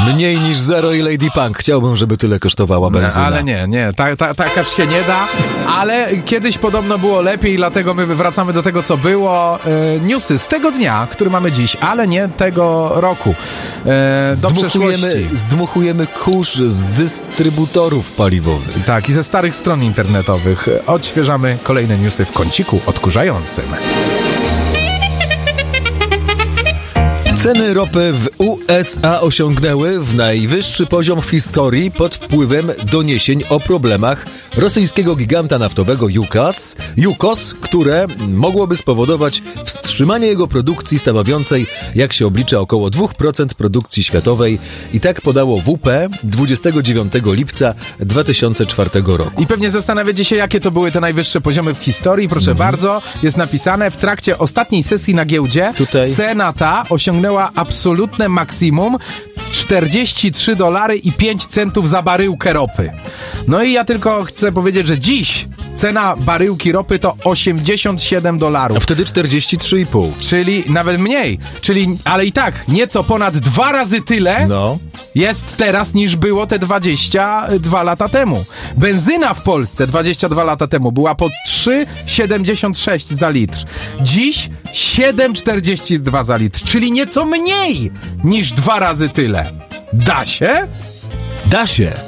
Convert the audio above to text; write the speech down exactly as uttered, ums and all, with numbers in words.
Mniej niż Zero i Lady Punk. Chciałbym, żeby tyle kosztowała benzyna. Ale nie, nie, tak ta, ta, aż się nie da, ale kiedyś podobno było lepiej, dlatego my wracamy do tego, co było. E, newsy z tego dnia, który mamy dziś, ale nie tego roku. E, do przeszłości. Zdmuchujemy kurz z dystrybutorów paliwowych. Tak, i ze starych stron internetowych. Odświeżamy kolejne newsy w kąciku odkurzającym. Ceny ropy w U S A osiągnęły w najwyższy poziom w historii pod wpływem doniesień o problemach rosyjskiego giganta naftowego Yukos, Yukos, które mogłoby spowodować wstrzymanie jego produkcji stanowiącej, jak się oblicza, około dwa procent produkcji światowej. I tak podało W P dwudziestego dziewiątego lipca dwa tysiące czwartego roku. I pewnie zastanawiacie się, jakie to były te najwyższe poziomy w historii. Proszę mhm. bardzo, jest napisane, w trakcie ostatniej sesji na giełdzie Tutaj. cena ta osiągnęła absolutne maksimum czterdzieści trzy dolary i pięć centów za baryłkę ropy. No i ja tylko chcę powiedzieć, że dziś cena baryłki ropy to osiemdziesiąt siedem dolarów. A wtedy czterdzieści trzy i pół. Czyli nawet mniej. Czyli, ale i tak, nieco ponad dwa razy tyle no. jest teraz, niż było te dwadzieścia dwa lata temu. Benzyna w Polsce dwadzieścia dwa lata temu była po trzy siedemdziesiąt sześć za litr. Dziś siedem czterdzieści dwa za litr, czyli nieco mniej niż dwa razy tyle. Da się? Da się.